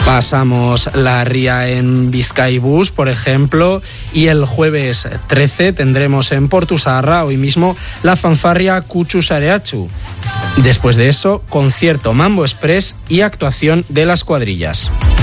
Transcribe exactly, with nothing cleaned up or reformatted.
Pasamos la ría en Bizkaibus, por ejemplo, y el jueves trece tendremos en Portu-Zaharra, hoy mismo, la fanfarria Kutxu Sareatxu. Después de eso, concierto Mambo Express y actuación de las cuadrillas.